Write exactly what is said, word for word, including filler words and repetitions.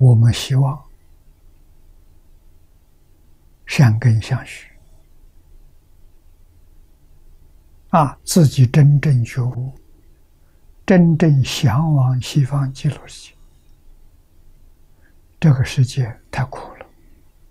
我们希望善根相续，啊，自己真正觉悟，真正向往西方极乐世界。这个世界太苦了。